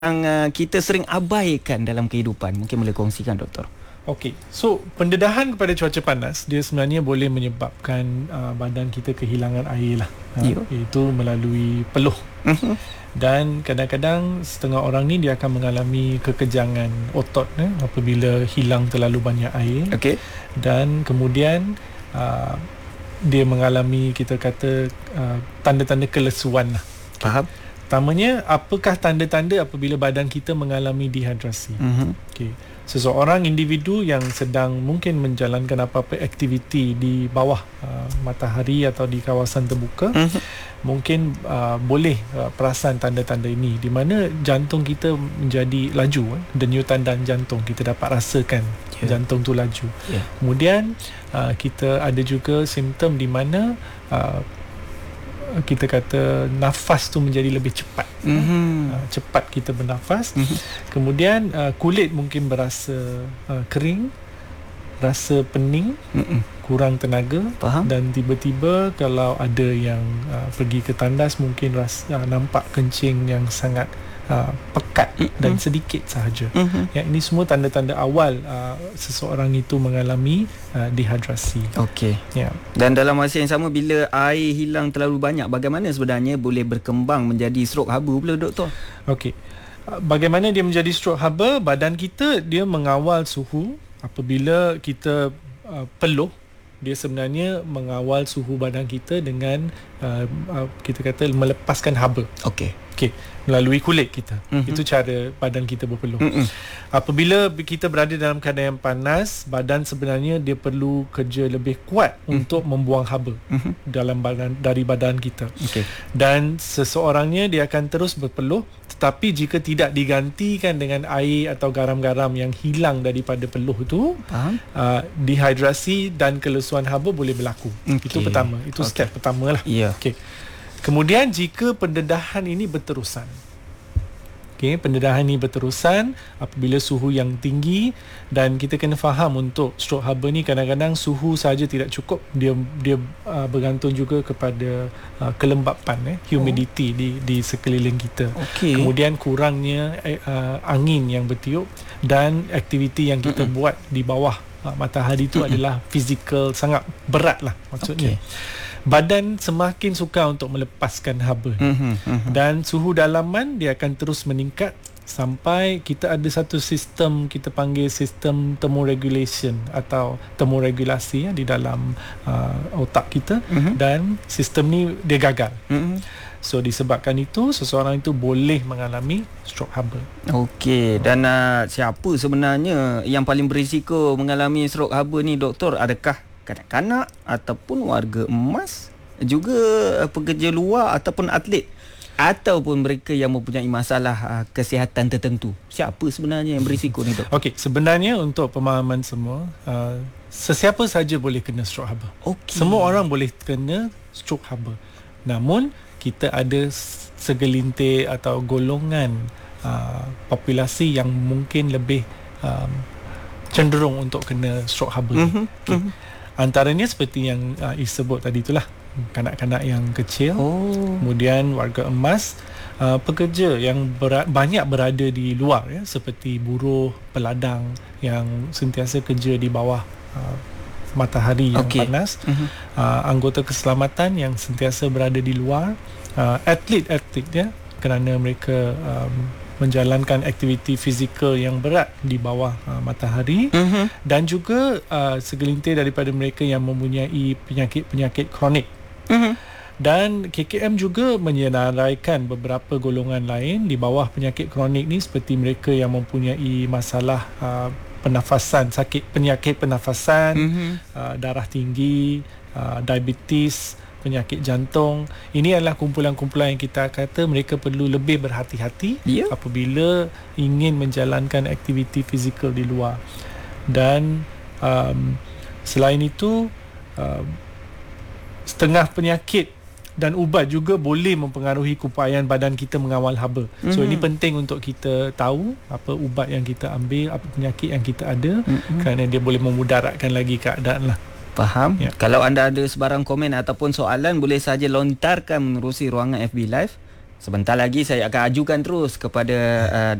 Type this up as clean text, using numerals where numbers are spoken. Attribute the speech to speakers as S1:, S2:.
S1: kita sering abaikan dalam kehidupan? Mungkin boleh kongsikan, Doktor.
S2: Okey, so pendedahan kepada cuaca panas dia sebenarnya boleh menyebabkan badan kita kehilangan air lah. Iaitu melalui peluh. Dan kadang-kadang setengah orang ni dia akan mengalami kekejangan otot apabila hilang terlalu banyak air.
S1: Okey.
S2: Dan kemudian dia mengalami, kita kata, tanda-tanda kelesuan lah.
S1: Faham.
S2: Pertamanya, apakah tanda-tanda apabila badan kita mengalami dehidrasi? Okey. Seseorang individu yang sedang mungkin menjalankan apa-apa aktiviti di bawah matahari atau di kawasan terbuka, mungkin boleh perasan tanda-tanda ini, di mana jantung kita menjadi laju, denyutan dan jantung kita dapat rasakan jantung tu laju. Kemudian kita ada juga simptom di mana kita kata nafas tu menjadi lebih cepat. Cepat kita bernafas. Kemudian kulit mungkin berasa kering, rasa pening, kurang tenaga.
S1: Faham. Dan
S2: tiba-tiba kalau ada yang pergi ke tandas, mungkin nampak kencing yang sangat pekat dan sedikit sahaja. Yang ini semua tanda-tanda awal seseorang itu mengalami dehidrasi.
S1: Okey. Dan dalam masa yang sama, bila air hilang terlalu banyak, bagaimana sebenarnya boleh berkembang menjadi strok haba pula, Doktor?
S2: Okey. Bagaimana dia menjadi strok haba? Badan kita dia mengawal suhu. Apabila kita peluh, dia sebenarnya mengawal suhu badan kita dengan kita kata melepaskan haba.
S1: Okey.
S2: Melalui kulit kita. Itu cara badan kita berpeluh. Apabila kita berada dalam keadaan yang panas, badan sebenarnya dia perlu kerja lebih kuat untuk membuang haba dari badan kita. Dan seseorangnya dia akan terus berpeluh, tetapi jika tidak digantikan dengan air atau garam-garam yang hilang daripada peluh itu, dehidrasi dan kelesuan haba boleh berlaku. Itu pertama. Itu step pertama lah. Kemudian jika pendedahan ini berterusan, pendedahan ini berterusan apabila suhu yang tinggi, dan kita kena faham untuk strok haba ni kadang-kadang suhu saja tidak cukup, dia bergantung juga kepada kelembapan, humidity di sekeliling kita. Kemudian kurangnya angin yang bertiup, dan aktiviti yang kita buat di bawah matahari itu adalah fizikal, sangat berat lah maksudnya. Badan semakin sukar untuk melepaskan haba. Dan suhu dalaman dia akan terus meningkat sampai kita ada satu sistem, kita panggil sistem thermoregulation atau termoregulasi di dalam otak kita, dan sistem ni dia gagal. So disebabkan itu, seseorang itu boleh mengalami strok haba.
S1: Okey. Dan siapa sebenarnya yang paling berisiko mengalami strok haba ni, Doktor? Adakah kanak-kanak ataupun warga emas, juga pekerja luar ataupun atlet, ataupun mereka yang mempunyai masalah kesihatan tertentu? Siapa sebenarnya yang berisiko ni, Doktor?
S2: Okey, sebenarnya untuk pemahaman semua, sesiapa saja boleh kena strok haba. Semua orang boleh kena strok haba. Namun kita ada segelintir atau golongan populasi yang mungkin lebih cenderung untuk kena strok haba. Antaranya seperti yang disebut tadi itulah, kanak-kanak yang kecil, kemudian warga emas, pekerja yang banyak berada di luar, seperti buruh, peladang yang sentiasa kerja di bawah matahari yang panas, anggota keselamatan yang sentiasa berada di luar, atlet-atlet kerana mereka menjalankan aktiviti fizikal yang berat di bawah matahari, dan juga segelintir daripada mereka yang mempunyai penyakit-penyakit kronik. Dan KKM juga menyenaraikan beberapa golongan lain di bawah penyakit kronik ni, seperti mereka yang mempunyai masalah pernafasan, penyakit pernafasan, darah tinggi, diabetes, penyakit jantung. Ini adalah kumpulan-kumpulan yang kita kata mereka perlu lebih berhati-hati apabila ingin menjalankan aktiviti fizikal di luar. Dan selain itu, setengah penyakit dan ubat juga boleh mempengaruhi keupayaan badan kita mengawal haba. So ini penting untuk kita tahu apa ubat yang kita ambil, apa penyakit yang kita ada, kerana dia boleh memudaratkan lagi keadaan lah.
S1: Faham? Kalau anda ada sebarang komen ataupun soalan, boleh saja lontarkan menerusi ruangan FB Live Sebentar lagi saya akan ajukan terus kepada